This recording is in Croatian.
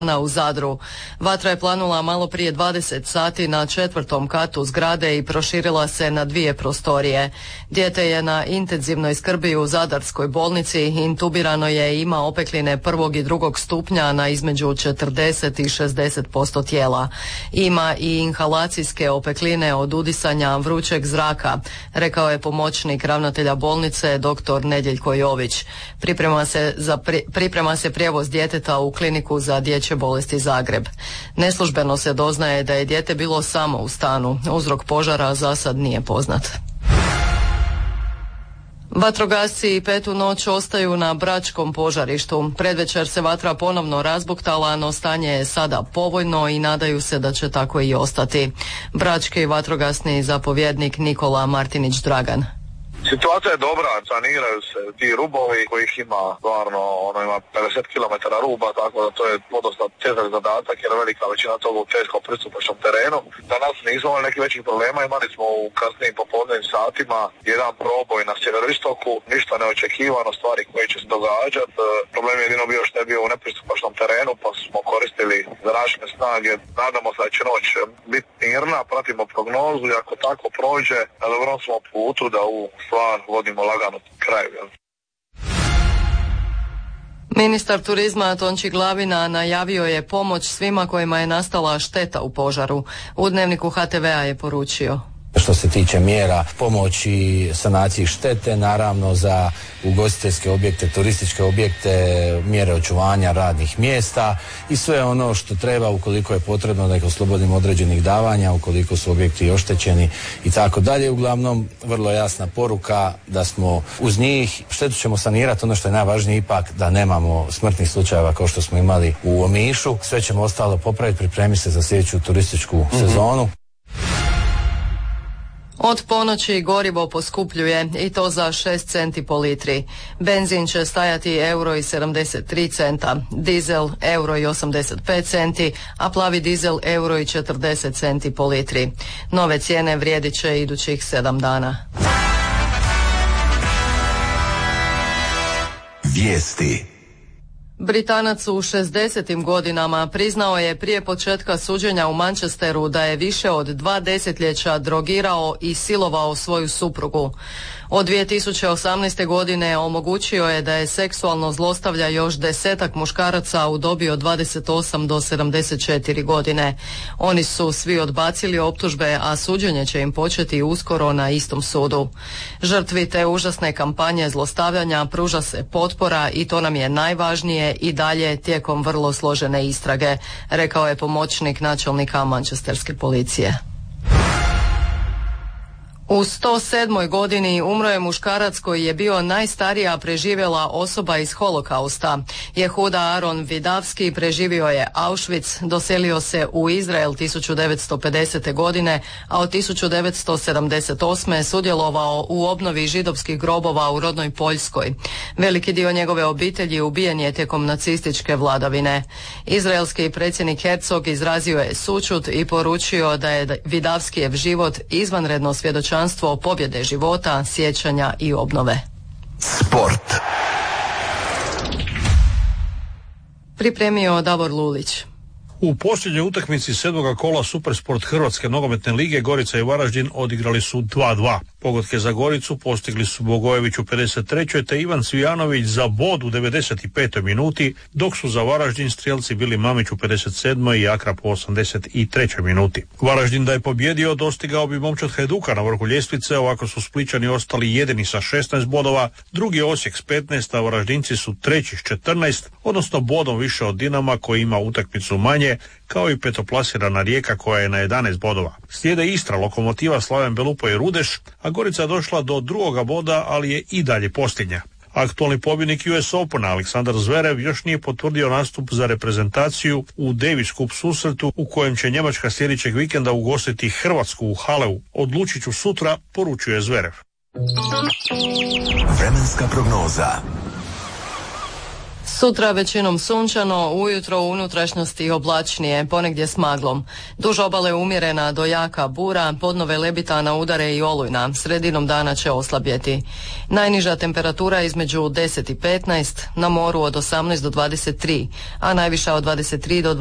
u Zadru. Vatra je planula malo prije 20 sati na 4. katu zgrade i proširila se na 2 prostorije. Dijete je na intenzivnoj skrbi u Zadarskoj bolnici, intubirano je i ima opekline 1. i 2. stupnja na između 40 i 60% tijela. Ima i inhalacijske opekline od udisanja vrućeg zraka, rekao je pomoćnik ravnatelja bolnice dr. Nedjeljko Jović. Priprema se prijevoz djeteta u kliniku za dječje bolesti Zagreb. Neslužbeno se doznaje da je dijete bilo samo u stanu. Uzrok požara za sad nije poznat. Vatrogasci 5. noć ostaju na Bračkom požarištu. Predvečer se vatra ponovno razbuktala, no stanje je sada povoljno i nadaju se da će tako i ostati. Brački vatrogasni zapovjednik Nikola Martinić Dragan. Situacija je dobra, saniraju se ti rubovi kojih ima stvarno, ima 50 km ruba, tako da to je podosta težak zadatak jer velika većina toga u teškom pristupačnom terenu. Danas nismo imali nekih većih problema, imali smo u kasnijim popodnevnim satima jedan proboj na sjeveroistoku, ništa neočekivano, stvari koje će se događati. Problem je jedino bio što je bio u nepristupačnom terenu, pa smo koristili zračne snage. Nadamo se da će noć biti mirna, pratimo prognozu i ako tako prođe, na dobrom smo putu da u stvar vodimo lagano kraju. Ministar turizma Tonči Glavina najavio je pomoć svima kojima je nastala šteta u požaru. U Dnevniku HTV-a je poručio: što se tiče mjera pomoći sanaciji štete, naravno za ugostiteljske objekte, turističke objekte, mjere očuvanja radnih mjesta i sve ono što treba ukoliko je potrebno da ih oslobodimo određenih davanja, ukoliko su objekti oštećeni i tako dalje. Uglavnom, vrlo jasna poruka da smo uz njih, štetu ćemo sanirati, ono što je najvažnije ipak da nemamo smrtnih slučajeva kao što smo imali u Omišu. Sve ćemo ostalo popraviti, pripremiti se za sljedeću turističku sezonu. Od ponoći gorivo poskupljuje i to za 6 centi po litri. Benzin će stajati €1,73, dizel €1,85, a plavi dizel €1,40 po litri. Nove cijene vrijedit će idućih 7 dana. Vijesti. Britanac u 60. godinama priznao je prije početka suđenja u Manchesteru da je više od 2 desetljeća drogirao i silovao svoju suprugu. Od 2018. godine omogućio je da je seksualno zlostavlja još 10-ak muškaraca u dobi od 28 do 74 godine. Oni su svi odbacili optužbe, a suđenje će im početi uskoro na istom sudu. Žrtvi te užasne kampanje zlostavljanja pruža se potpora i to nam je najvažnije i dalje tijekom vrlo složene istrage, rekao je pomoćnik načelnika manchesterske policije. U 107. godini umro je muškarac koji je bio najstarija preživjela osoba iz Holokausta. Jehuda Aron Vidavski preživio je Auschwitz, doselio se u Izrael 1950. godine, a od 1978. sudjelovao u obnovi židovskih grobova u rodnoj Poljskoj. Veliki dio njegove obitelji ubijen je tijekom nacističke vladavine. Izraelski predsjednik Herzog izrazio je sućut i poručio da je Vidavskijev život izvanredno svjedočanstvo pobjede života, sjećanja i obnove. Sport. Pripremio Davor Lulić. U posljednjoj utakmici 7. kola Supersport Hrvatske nogometne lige Gorica i Varaždin odigrali su 2:2. Pogodke za Goricu postigli su Bogojević u 53. te Ivan Cvijanović za bod u 95. minuti, dok su za Varaždin strijelci bili Mamić u 57. i Akrap u 83. minuti. Varaždin da je pobjedio dostigao bi momčad Hajduka na vrhu ljestvice, ovako su Splićani ostali jedini sa 16 bodova, drugi Osijek s 15, a Varaždinci su treći s 14, odnosno bodom više od Dinama koji ima utakmicu manje, kao i petoplasirana Rijeka koja je na 11 bodova. Slijede Istra, Lokomotiva, Slaven Belupo i Rudeš, a Gorica došla do drugoga boda, ali je i dalje posljednja. Aktualni pobjednik US Opena Aleksandar Zverev još nije potvrdio nastup za reprezentaciju u Davis Cup susretu u kojem će Njemačka sljedećeg vikenda ugostiti Hrvatsku u Haleu. Odlučit ću sutra, poručuje Zverev. Vremenska prognoza. Sutra većinom sunčano, ujutro u unutrašnjosti oblačnije, ponegdje s maglom. Duž obale umjerena do jaka bura, podnove lebitana udare i olujna, sredinom dana će oslabjeti. Najniža temperatura između 10 i 15, na moru od 18 do 23, a najviša od 23 do